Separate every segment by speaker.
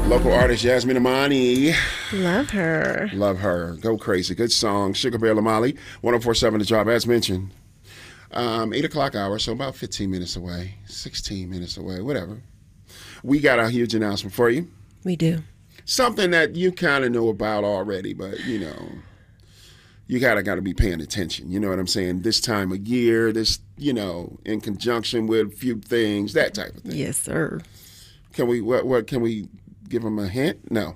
Speaker 1: Local artist Yasmin Amani.
Speaker 2: Love her.
Speaker 1: Love her. Go crazy. Good song. Sugar Bear Lamali, 104.7 The Drop, as mentioned. 8 o'clock hour, so about 15 minutes away, 16 minutes away, whatever. We got a huge announcement for you.
Speaker 2: We do.
Speaker 1: Something that you kind of know about already, but, you know, you got to be paying attention. You know what I'm saying? This time of year, this, you know, in conjunction with a few things, that type of thing.
Speaker 2: Yes, sir.
Speaker 1: Can we, what can we give them a hint? No.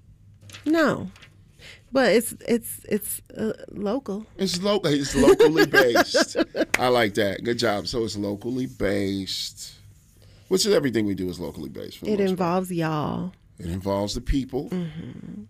Speaker 2: But it's local.
Speaker 1: It's local. It's locally based. I like that. Good job. So it's locally based. Which is everything we do is locally based. For the
Speaker 2: It
Speaker 1: most
Speaker 2: involves
Speaker 1: part.
Speaker 2: y'all.
Speaker 1: It involves the people.
Speaker 2: Mm-hmm.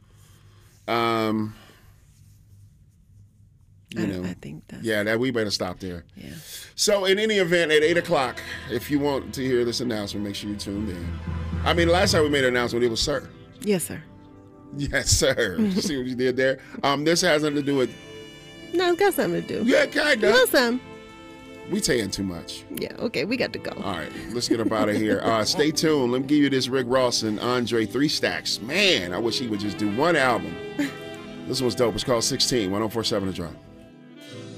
Speaker 1: You know.
Speaker 2: I think that's...
Speaker 1: Yeah, that we better stop there.
Speaker 2: Yeah.
Speaker 1: So in any event, at 8 o'clock, if you want to hear this announcement, make sure you tuned in. I mean, last time we made an announcement, it was sir.
Speaker 2: Yes, sir.
Speaker 1: Yes, sir. See what you did there? This has nothing to do with...
Speaker 2: No, it's got something to do.
Speaker 1: Yeah, kind of.
Speaker 2: No, some.
Speaker 1: We saying too much.
Speaker 2: Yeah, okay, we got to go.
Speaker 1: All right, let's get up out of here. Stay tuned. Let me give you this Rick Ross and Andre 3 Stacks. Man, I wish he would just do one album. This one's dope. It's called 16, 104.7 The Drop.